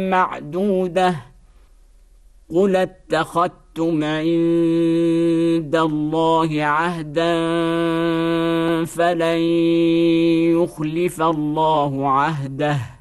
معدودة قل اتخذتم عند الله عهدا فلن يخلف الله عهده